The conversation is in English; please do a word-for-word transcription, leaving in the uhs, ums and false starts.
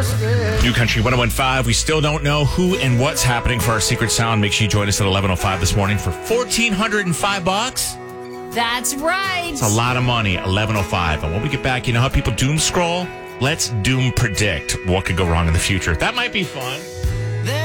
New Country one oh one five. We still don't know who and what's happening for our secret sound. Make sure you join us at eleven oh five this morning for one thousand four hundred five bucks. That's right. It's a lot of money, eleven oh five. And when we get back, you know how people doom scroll? Let's doom predict what could go wrong in the future. That might be fun.